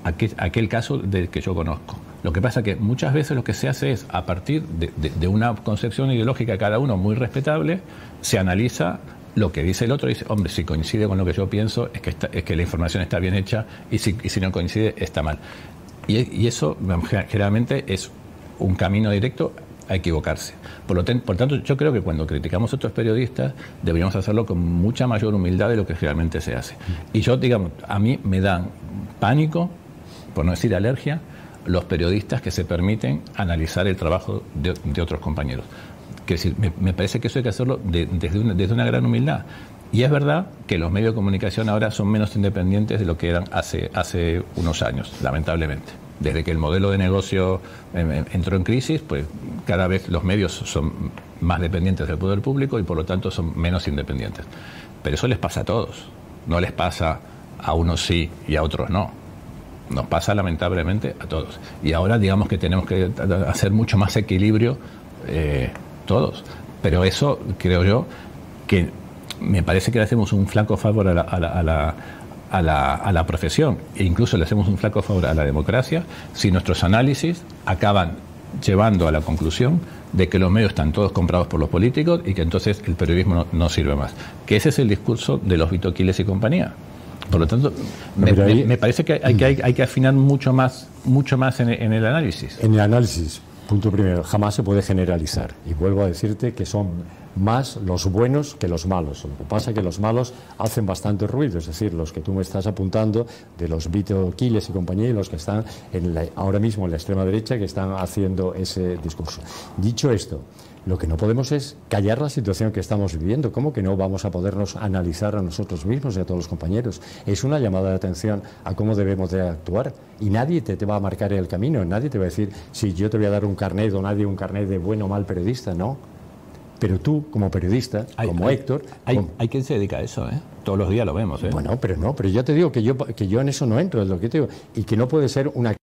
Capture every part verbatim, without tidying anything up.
aquel, aquel caso del que yo conozco. Lo que pasa es que muchas veces lo que se hace es, a partir de, de, de una concepción ideológica de cada uno muy respetable, se analiza lo que dice el otro y dice, hombre, si coincide con lo que yo pienso, es que, está, es que la información está bien hecha, y si, y si no coincide, está mal. Y, y eso generalmente es un camino directo a equivocarse. Por lo, ten, por tanto, yo creo que cuando criticamos a otros periodistas deberíamos hacerlo con mucha mayor humildad de lo que realmente se hace. Y yo, digamos, a mí me dan pánico, por no decir alergia, los periodistas que se permiten analizar el trabajo de, de otros compañeros. Que decir, me, me parece que eso hay que hacerlo de, desde, una, desde una gran humildad. Y es verdad que los medios de comunicación ahora son menos independientes de lo que eran hace, hace unos años, lamentablemente. Desde que el modelo de negocio eh, entró en crisis, pues cada vez los medios son más dependientes del poder público y por lo tanto son menos independientes. Pero eso les pasa a todos. No les pasa a unos sí y a otros no. Nos pasa lamentablemente a todos. Y ahora digamos que tenemos que hacer mucho más equilibrio eh, todos. Pero eso creo yo que me parece que le hacemos un flaco favor a la, a la, a la, a la, a la profesión, e incluso le hacemos un flaco favor a la democracia si nuestros análisis acaban llevando a la conclusión de que los medios están todos comprados por los políticos y que entonces el periodismo no, no sirve más. Que ese es el discurso de los Vito Quiles y compañía. Por lo tanto, me, ahí, me, me parece que hay, que hay, hay que afinar mucho más, mucho más en, en el análisis. En el análisis, punto primero, jamás se puede generalizar. Y vuelvo a decirte que son más los buenos que los malos. Lo que pasa es que los malos hacen bastante ruido, es decir, los que tú me estás apuntando, de los Vito Quiles y compañía, y los que están en la, ahora mismo en la extrema derecha, que están haciendo ese discurso. Dicho esto, lo que no podemos es callar la situación que estamos viviendo. ¿Cómo que no vamos a podernos analizar a nosotros mismos y a todos los compañeros? Es una llamada de atención a cómo debemos de actuar. Y nadie te, te va a marcar el camino. Nadie te va a decir, si yo te voy a dar un carnet o nadie un carnet de bueno o mal periodista. No. Pero tú, como periodista, hay, como hay, Héctor... Hay, como... hay quien se dedica a eso, ¿eh? Todos los días lo vemos, ¿eh? Bueno, pero no. Pero yo te digo que yo, que yo en eso no entro, es lo que te digo. Y que no puede ser una...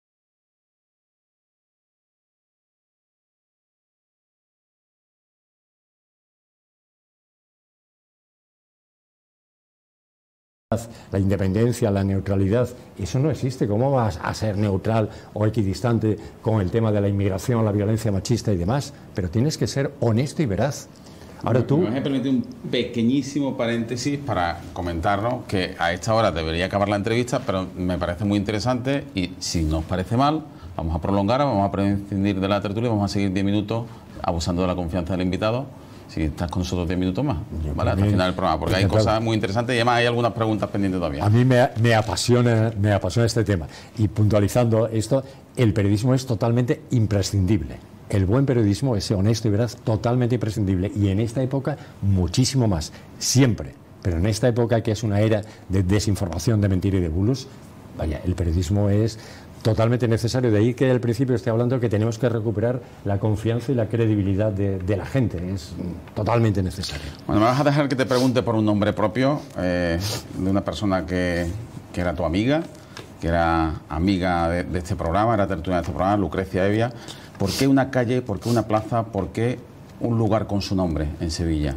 la independencia, la neutralidad, eso no existe. ¿Cómo vas a ser neutral o equidistante con el tema de la inmigración, la violencia machista y demás? Pero tienes que ser honesto y veraz. Ahora tú... Me permite un pequeñísimo paréntesis para comentarnos que a esta hora debería acabar la entrevista, pero me parece muy interesante y si nos parece mal, vamos a prolongar, vamos a prescindir de la tertulia, vamos a seguir diez minutos abusando de la confianza del invitado. Si estás con nosotros diez minutos más, ¿vale? Hasta el final del programa, porque hay cosas muy interesantes y además hay algunas preguntas pendientes todavía. A mí me, me apasiona, me apasiona este tema. Y puntualizando esto, el periodismo es totalmente imprescindible. El buen periodismo, ese honesto y veraz, totalmente imprescindible. Y en esta época, muchísimo más. Siempre. Pero en esta época, que es una era de desinformación, de mentira y de bulos, vaya, el periodismo es totalmente necesario. De ahí que al principio estoy hablando que tenemos que recuperar la confianza y la credibilidad de, de la gente. Es totalmente necesario. Bueno, me vas a dejar que te pregunte por un nombre propio eh, de una persona que, que era tu amiga, que era amiga de, de este programa, era tertuliana de este programa, Lucrecia Hevia. ¿Por qué una calle, por qué una plaza, por qué un lugar con su nombre en Sevilla?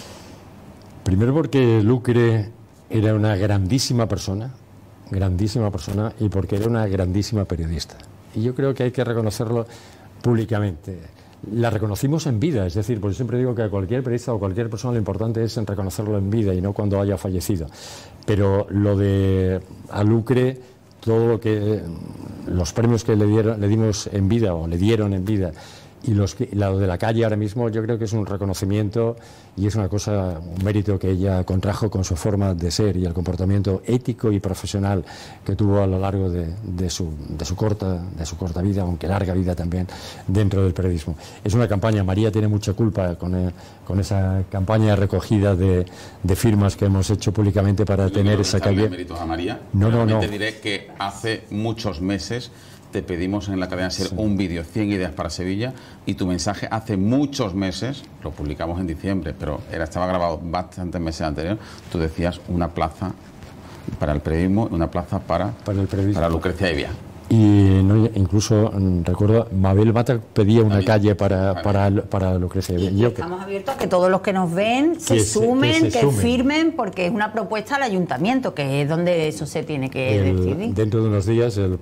Primero porque Lucre era una grandísima persona, grandísima persona, y porque era una grandísima periodista. Y yo creo que hay que reconocerlo públicamente. La reconocimos en vida, es decir, pues siempre digo que a cualquier periodista o cualquier persona lo importante es en reconocerlo en vida y no cuando haya fallecido. Pero lo de a Lucre, todo lo que los premios que le dieron, le dimos en vida o le dieron en vida, y los que, lo de la calle ahora mismo, yo creo que es un reconocimiento y es una cosa, un mérito que ella contrajo con su forma de ser y el comportamiento ético y profesional que tuvo a lo largo de, de, su, de, su corta, de su corta vida, aunque larga vida también, dentro del periodismo. Es una campaña, María tiene mucha culpa con, el, con esa campaña recogida de, de firmas que hemos hecho públicamente para Yo tener esa calle. Méritos a María. No, no, no. Te diré que hace muchos meses te pedimos en la cadena SER sí. un vídeo, cien ideas para Sevilla, y tu mensaje hace muchos meses, lo publicamos en diciembre, pero era, estaba grabado bastantes meses anteriores, tú decías una plaza para el periodismo, una plaza para, para, el periodismo. para Lucrecia Hevia. Y no, incluso recuerdo, Mabel Bata pedía una Ahí. calle para, para, para Lucrecia Hevia. Y Yo estamos que, abiertos a que todos los que nos ven se, que sumen, que, se que sumen. firmen, porque es una propuesta al ayuntamiento, que es donde eso se tiene que el, decidir. Dentro de unos días el